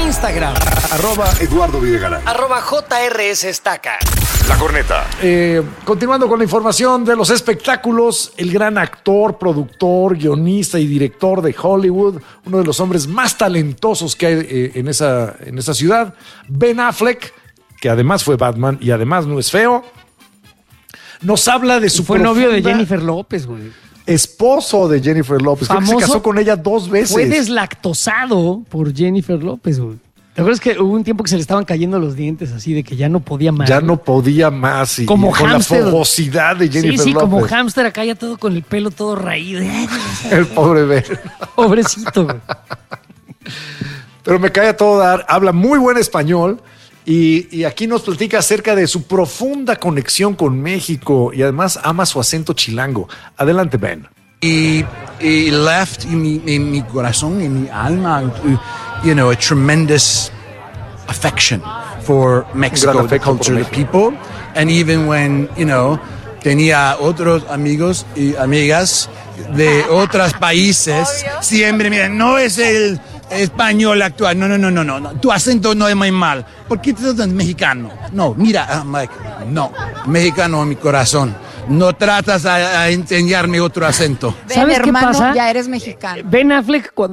Instagram. @Eduardo Videgaray. @JRS Estaca. La Corneta. Continuando con la información de los espectáculos, el gran actor, productor, guionista y director de Hollywood, uno de los hombres más talentosos que hay en esa ciudad, Ben Affleck, que además fue Batman y además no es feo, nos habla de su Fue novio de Jennifer López, güey. Esposo de Jennifer López. Creo que se casó con ella 2 veces. Fue deslactosado por Jennifer López, güey. ¿Te acuerdas que hubo un tiempo que se le estaban cayendo los dientes así de que ya no podía más? Ya no podía más. Y como con hámster. la fogosidad de Jennifer López. Sí, como hámster acá ya todo con el pelo todo raído. El pobre Ben. Pobrecito, güey. Pero me cae a todo dar. Habla muy buen español. Y aquí nos platica acerca de su profunda conexión con México. Y además ama su acento chilango. Adelante, Ben. Y left en mi corazón, en mi alma, a tremendous affection for Mexico, the culture, the people. And even when, tenía otros amigos y amigas de otros países, siempre me decían, no es el español actual, no, tu acento no es muy mal. ¿Por qué te tratas mexicano? No, mira, Mike, no, mexicano en mi corazón. No tratas a enseñarme otro acento. Ben, ¿Sabes qué hermano, pasa? ya eres mexicano. Ben Affleck, cuando